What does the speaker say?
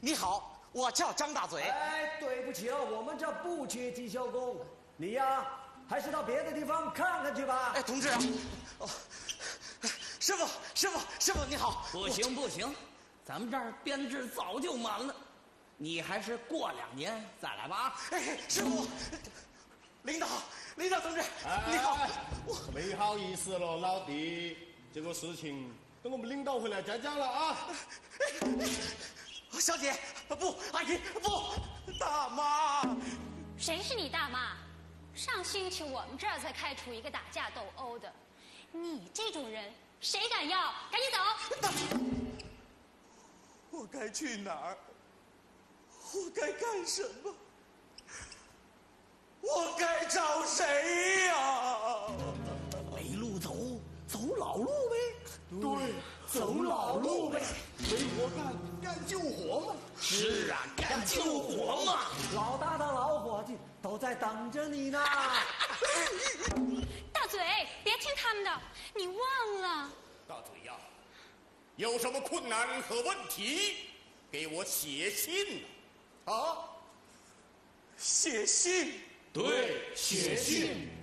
你好，我叫张大嘴。 哎，对不起了，我们这不缺技校工，你呀，还是到别的地方看看去吧。 哎，同志啊，哦，师傅，你好。 不行，咱们这儿编制早就满了，你还是过2年再来吧。 哎，师傅，领导同志，你好。 没好意思了，老弟，这个事情等我们领导回来再讲了啊。 小姐，不，阿姨，不，大妈。 谁是你大妈？上星期我们这儿才开除一个打架斗殴的，你这种人谁敢要？赶紧走！ 我该去哪儿？我该干什么？我该找谁呀？ 没路走，走老路呗。 对，走老路呗。没活干救活嘛。 是啊，干救活嘛。 老大的老伙计都在等着你呢。 大嘴，别听他们的，你忘了。 大嘴呀，有什么困难和问题，给我写信啊！ 写信？ 对，写信。